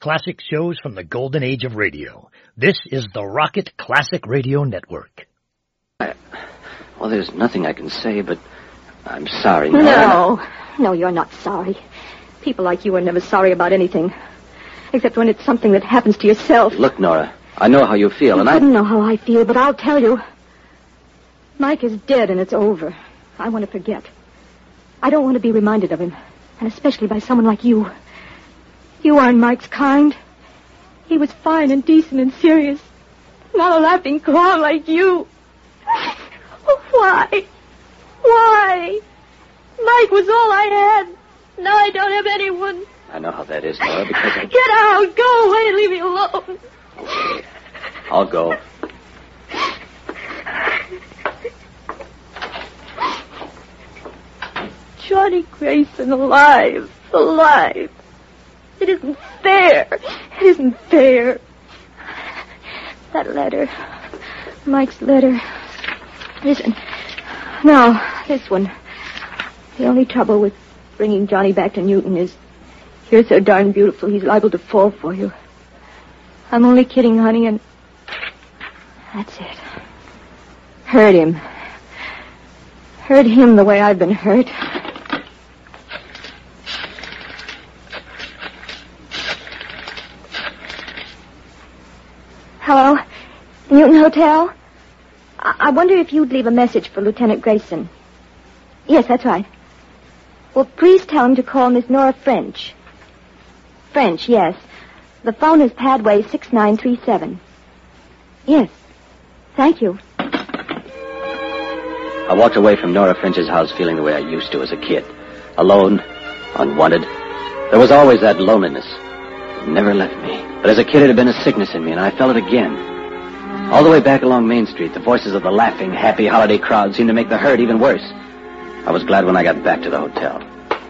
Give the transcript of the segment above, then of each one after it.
Classic shows from the golden age of radio. This is the Rocket Classic Radio Network. Well, there's nothing I can say, but I'm sorry, Nora. No, you're not sorry. People like you are never sorry about anything. Except when it's something that happens to yourself. Look, Nora, I know how you feel, I couldn't know how I feel, but I'll tell you. Mike is dead, and it's over. I want to forget. I don't want to be reminded of him, and especially by someone like you. You aren't Mike's kind. He was fine and decent and serious. Not a laughing clown like you. Why? Why? Mike was all I had. Now I don't have anyone. I know how that is, Nora, because I... Get out! Go away and leave me alone. Okay. I'll go. Johnny Grayson alive. It isn't fair. It isn't fair. That letter. Mike's letter. Listen. No, this one. The only trouble with bringing Johnny back to Newton is you're so darn beautiful he's liable to fall for you. I'm only kidding, honey, and that's it. Hurt him. Hurt him the way I've been hurt. Hello? Newton Hotel? I wonder if you'd leave a message for Lieutenant Grayson. Yes, that's right. Well, please tell him to call Miss Nora French. French, yes. The phone is Padway 6937. Yes. Thank you. I walked away from Nora French's house feeling the way I used to as a kid. Alone, unwanted. There was always that loneliness. It never left me. But as a kid, it had been a sickness in me, and I felt it again. All the way back along Main Street, the voices of the laughing, happy holiday crowd seemed to make the hurt even worse. I was glad when I got back to the hotel.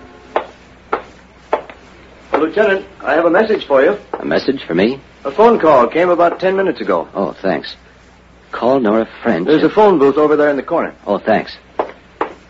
Lieutenant, I have a message for you. A message for me? A phone call came about 10 minutes ago. Oh, thanks. Call Nora French. There's a phone booth over there in the corner. Oh, thanks.